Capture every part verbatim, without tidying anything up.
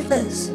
this.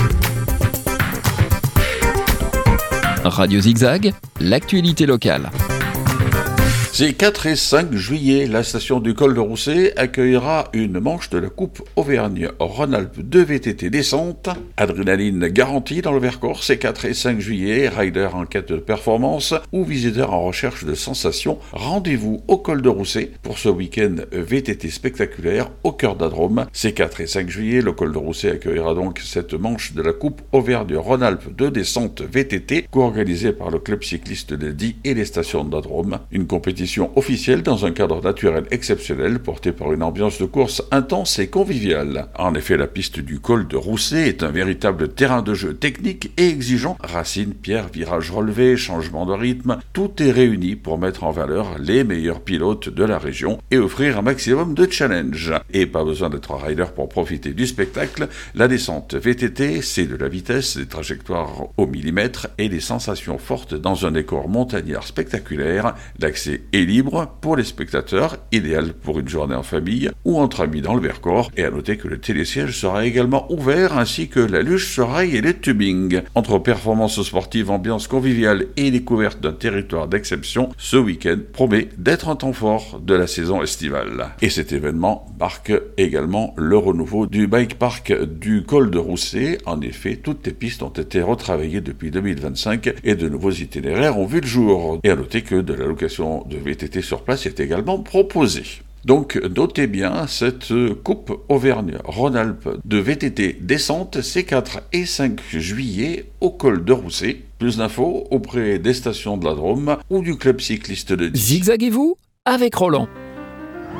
Radio Zigzag, l'actualité locale. Ces quatre et cinq juillet, la station du Col de Roussay accueillera une manche de la Coupe Auvergne-Rhône-Alpes deux V T T descente. Adrénaline garantie dans le Vercors ces quatre et cinq juillet. Riders en quête de performance ou visiteurs en recherche de sensations. Rendez-vous au Col de Roussay pour ce week-end V T T spectaculaire au cœur d'Adrome. Ces quatre et cinq juillet, le Col de Roussay accueillera donc cette manche de la Coupe Auvergne-Rhône-Alpes deux descente V T T, co-organisée par le club cycliste de Die et les stations d'Adrome. Une compétition officielle dans un cadre naturel exceptionnel porté par une ambiance de course intense et conviviale. En effet, la piste du Col de Roussay est un véritable terrain de jeu technique et exigeant. Racines, pierres, virages relevés, changement de rythme, tout est réuni pour mettre en valeur les meilleurs pilotes de la région et offrir un maximum de challenge. Et pas besoin d'être rider pour profiter du spectacle. La descente V T T, c'est de la vitesse, des trajectoires au millimètre et des sensations fortes dans un décor montagnard spectaculaire. L'accès est libre pour les spectateurs, idéal pour une journée en famille ou entre amis dans le Vercors. Et à noter que le télésiège sera également ouvert ainsi que la luge sur rail et le tubing. Entre performances sportives, ambiance conviviale et découverte d'un territoire d'exception, ce week-end promet d'être un temps fort de la saison estivale. Et cet événement marque également le renouveau du bike park du Col de Roussay. En effet, toutes les pistes ont été retravaillées depuis deux mille vingt-cinq et de nouveaux itinéraires ont vu le jour. Et à noter que de la location de V T T sur place est également proposée. Donc, notez bien cette Coupe Auvergne-Rhône-Alpes de V T T descente ces quatre et cinq juillet au Col de Roussay. Plus d'infos auprès des stations de la Drôme ou du club cycliste de Die. Zigzaguez-vous avec Roland.